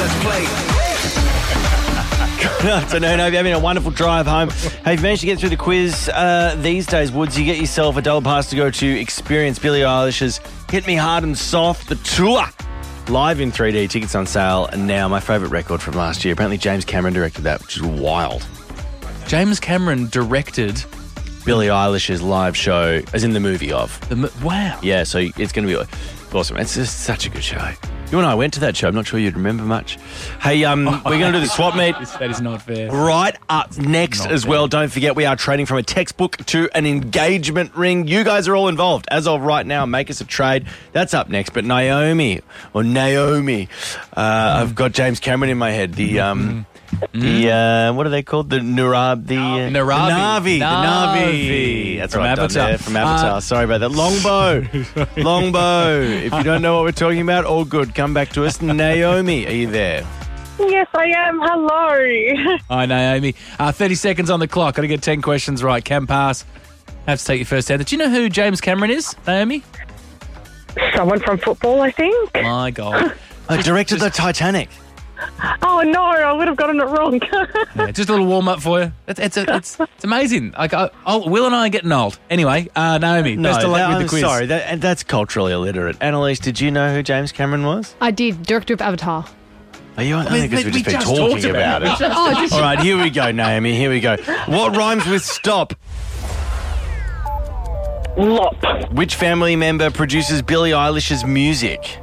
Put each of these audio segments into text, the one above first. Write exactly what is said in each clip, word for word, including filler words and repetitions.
Let's play. Good afternoon. Hope you're having a wonderful drive home. Have you managed to get through the quiz uh, these days, Woods? You get yourself a double pass to go to experience Billie Eilish's Hit Me Hard and Soft, the tour. Live in three D, tickets on sale. And now my favourite record from last year. Apparently James Cameron directed that, which is wild. James Cameron directed Billie Eilish's live show, as in the movie of. the... mo- Wow. Yeah, so it's going to be awesome. It's just such a good show. You and I went to that show. I'm not sure you'd remember much. Hey, um, we're going to do the swap meet. That is not fair. Right up next Not as fair. well. Don't forget, we are trading from a textbook to an engagement ring. You guys are all involved. As of right now, make us a trade. That's up next. But Naomi, or Naomi, uh, I've got James Cameron in my head. The, um, the uh, what are they called? The Nurab, the, uh, Narabi. the Navi. The Navi. Navi. That's From what I've done Avatar. there, from Avatar. Uh, Sorry about that. Longbow. Longbow. If you don't know what we're talking about, all good. Come back to us. Naomi, are you there? Yes, I am. Hello. Hi, Naomi. Uh, thirty seconds on the clock. Got to get ten questions right. Can pass. Have to take your first answer. Do you know who James Cameron is, Naomi? Someone from football, I think. My God. I directed the Titanic. Oh, no, I would have gotten it wrong. Yeah, just a little warm up for you. It's it's a, it's, it's amazing. Like I, oh, Will and I are getting old. Anyway, uh, Naomi, best of luck that- with the I'm quiz. sorry, that, that's culturally illiterate. Annalise, did you know who James Cameron was? I did, director of Avatar. Are you? I think because we- we've we just been just talking talked about, about it. Oh, did All right, here we go, Naomi. Here we go. What rhymes with stop? Lop. Which family member produces Billie Eilish's music?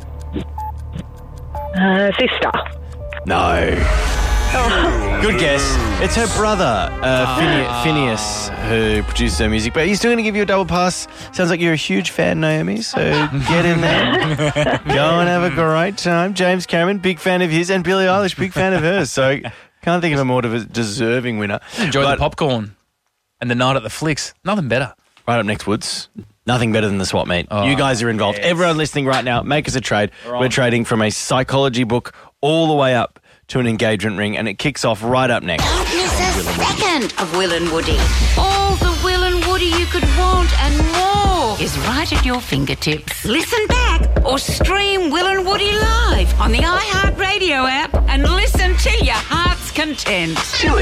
Uh, sister. No. Good guess. It's her brother, uh, Phine- Phineas, who produces her music. But he's still going to give you a double pass. Sounds like you're a huge fan, Naomi, so get in there. Go and have a great time. James Cameron, big fan of his, and Billie Eilish, big fan of hers. So can't think of a more of a deserving winner. Enjoy But the popcorn and the night at the flicks. Nothing better. right up next, Woods. Nothing better than the swap meet. Oh, you guys are involved. yes. Everyone listening right now, make us a trade. We're trading from a psychology book all the way up to an engagement ring, and it kicks off right up next. Don't miss a second of Will and Woody. All the Will and Woody you could want and more is right at your fingertips. Listen back or stream Will and Woody live on the iHeartRadio app and listen to your heart's content.